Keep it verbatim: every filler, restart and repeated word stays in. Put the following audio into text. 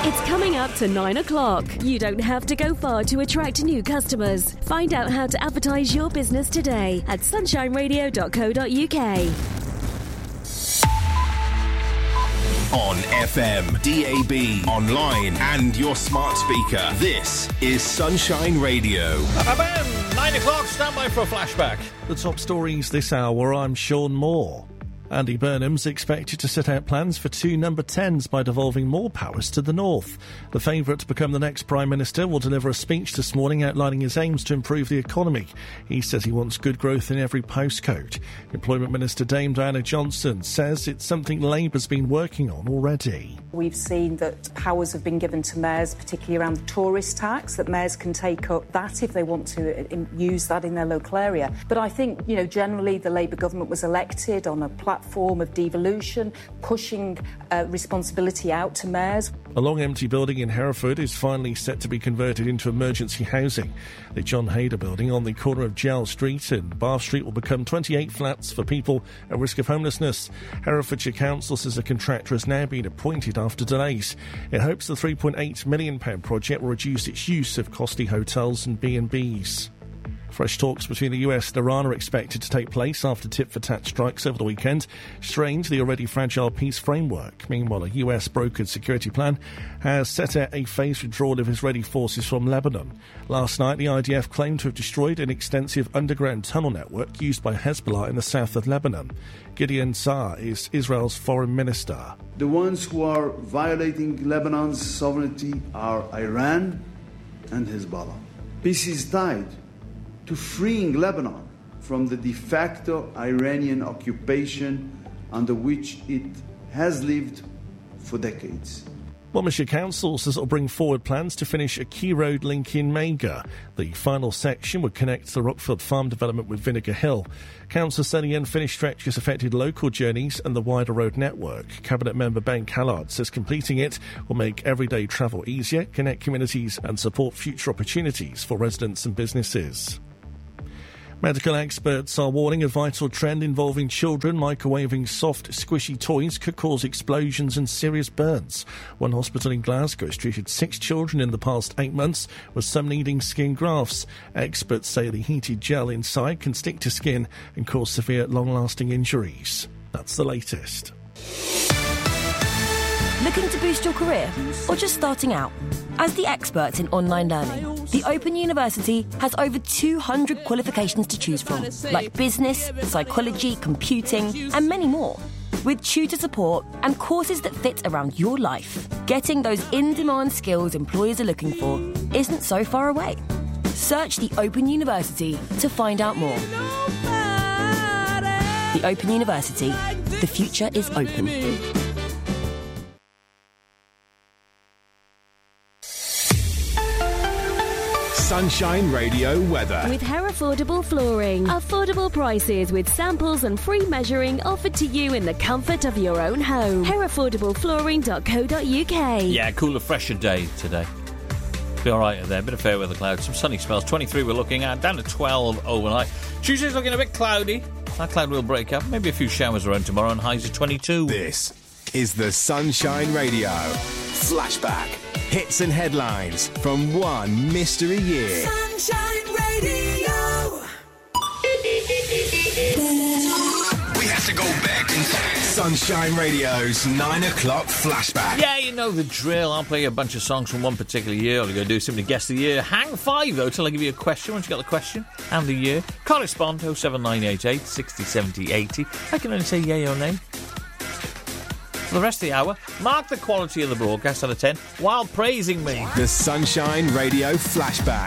It's coming up to nine o'clock. You don't have to go far to attract new customers. Find out how to advertise your business today at sunshine radio dot co dot uk. On F M, D A B, online and your smart speaker. This is Sunshine Radio. Bam! Nine o'clock, stand by for a flashback. The top stories this hour, I'm Sean Moore. Andy Burnham's expected to set out plans for two number tens by devolving more powers to the north. The favourite to become the next Prime Minister will deliver a speech this morning outlining his aims to improve the economy. He says he wants good growth in every postcode. Employment Minister Dame Diana Johnson says it's something Labour's been working on already. We've seen that powers have been given to mayors, particularly around the tourist tax, that mayors can take up that if they want to use that in their local area. But I think, you know, generally the Labour government was elected on a platform form of devolution, pushing uh, responsibility out to mayors. A long empty building in Hereford is finally set to be converted into emergency housing. The John Hayder building on the corner of Gell Street and Bath Street will become twenty-eight flats for people at risk of homelessness. Herefordshire Council says a contractor has now been appointed after delays. It hopes the three point eight million pounds project will reduce its use of costly hotels and B and B's. Fresh talks between the U S and Iran are expected to take place after tit-for-tat strikes over the weekend strained the already fragile peace framework. Meanwhile, a U S-brokered security plan has set out a phased withdrawal of Israeli forces from Lebanon. Last night, the I D F claimed to have destroyed an extensive underground tunnel network used by Hezbollah in the south of Lebanon. Gideon Saar is Israel's foreign minister. The ones who are violating Lebanon's sovereignty are Iran and Hezbollah. Peace is tied to freeing Lebanon from the de facto Iranian occupation under which it has lived for decades. Monmouthshire Council says it will bring forward plans to finish a key road link in Mega. The final section would connect the Rockfield Farm development with Vinegar Hill. Council said the unfinished stretch has affected local journeys and the wider road network. Cabinet member Ben Callard says completing it will make everyday travel easier, connect communities and support future opportunities for residents and businesses. Medical experts are warning a vital trend involving children microwaving soft, squishy toys could cause explosions and serious burns. One hospital in Glasgow has treated six children in the past eight months, with some needing skin grafts. Experts say the heated gel inside can stick to skin and cause severe, long-lasting injuries. That's the latest. Looking to boost your career or just starting out? As the experts in online learning, the Open University has over two hundred qualifications to choose from, like business, psychology, computing, and many more. With tutor support and courses that fit around your life, getting those in-demand skills employers are looking for isn't so far away. Search the Open University to find out more. The Open University. The future is open. Sunshine Radio weather. With Herefordable Flooring. Affordable prices with samples and free measuring offered to you in the comfort of your own home. herefordable flooring dot co dot uk. Yeah, cooler, fresher day today. Be all right there. Bit of fair weather clouds. Some sunny spells. twenty-three we're looking at. Down to twelve overnight. Tuesday's looking a bit cloudy. That cloud will break up. Maybe a few showers around tomorrow and highs of twenty-two. This is the Sunshine Radio Flashback. Hits and headlines from one mystery year. Sunshine Radio. We have to go back in time. Sunshine Radio's nine o'clock flashback. Yeah, you know the drill. I'll play you a bunch of songs from one particular year. All you're going to do is simply guess the year. Hang five, though, till I give you a question. Once you got the question and the year, correspond oh seven nine eight eight, six oh seven oh, eighty. I can only say yay or nay. For the rest of the hour, mark the quality of the broadcast out of ten while praising me. The Sunshine Radio Flashback.